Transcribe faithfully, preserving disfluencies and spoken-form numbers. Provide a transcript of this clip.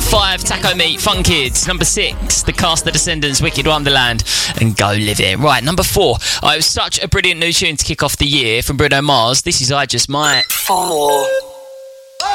five, Taco Meat, Fun Kids. Number six, The Cast, The Descendants, Wicked Wonderland, and Go Live It. Right, number four. Oh, it was such a brilliant new tune to kick off the year from Bruno Mars. This is I Just Might. Four.